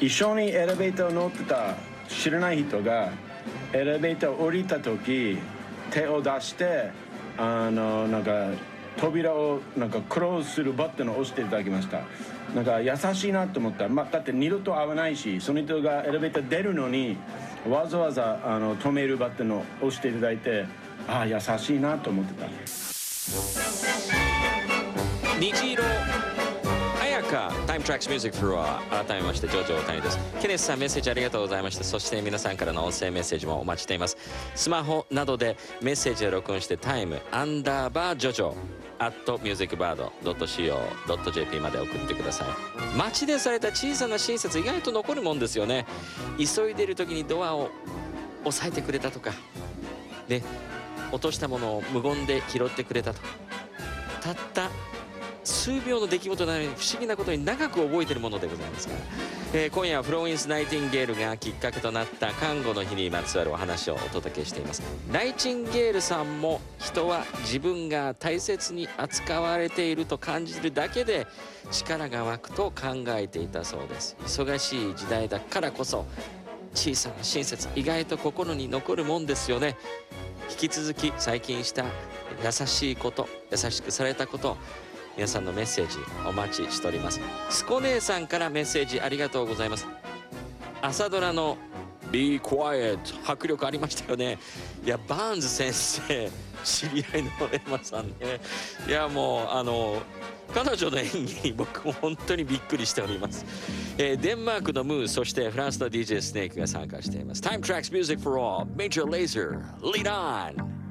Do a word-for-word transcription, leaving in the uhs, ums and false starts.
一緒にエレベーター乗ってた知らない人がエレベーター降りた時手を出してあのなんか扉をなんかクローズするボタンを押していただきました。なんか優しいなと思った、まあ、だって二度と会わないし、その人がエレベーター出るのにわざわざあの止めるボタンを押していただいて、ああ優しいなと思ってた。 虹色彩香タイムトラックスミュージックフロア、改めましてジョジョ大谷です。ケネスさん、メッセージありがとうございました。そして皆さんからの音声メッセージもお待ちしています。スマホなどでメッセージを録音してタイムアンダーバージョジョアットミュージックバードドットシーオードットジェーピー まで送ってください。街でされた小さな親切、意外と残るもんですよね。急いでいる時にドアを押さえてくれたとかで、落としたものを無言で拾ってくれたとか、たった数秒の出来事なのに不思議なことに長く覚えているものでございますから、えー、今夜はフローインス・ナイティンゲールがきっかけとなった看護の日にまつわるお話をお届けしています。ナイチンゲールさんも人は自分が大切に扱われていると感じるだけで力が湧くと考えていたそうです。忙しい時代だからこそ小さな親切、意外と心に残るもんですよね。引き続き最近した優しいこと、優しくされたこと、皆さんのメッセージお待ちしております。スコ姉さんからメッセージありがとうございます。朝ドラの Be Quiet 迫力ありましたよね。いや、バーンズ先生知り合いのエマさんね、いやもうあの彼女の演技に僕も本当にびっくりしております。えー、デンマークのムー、そしてフランスの ディージェー スネークが参加しています。Time Tracks Music for All Major Lazer Lead On